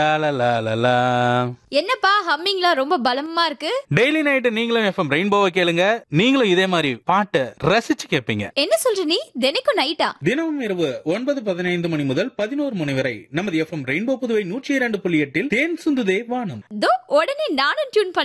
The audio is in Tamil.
லா. என்னப்பா ஹம்மிங்லாம் ரொம்ப பலமா இருக்கு? டெய்லி நைட் நீங்களும் எஃப்எம் ரெயின்போவை கேளுங்க. நீங்களும் இதே மாதிரி பாட்டை ரசிச்சு கேட்பீங்க. என்ன சொல்ற நீ? தினைக்கும் நைட்டா? தினமும் இரவு 9:15 மணி முதல் 11 மணி வரை நமது எஃப்எம் ரெயின்போ புதுவை 102.8 தேன் சுந்துதே வானம். உடனே நானும் டியூன்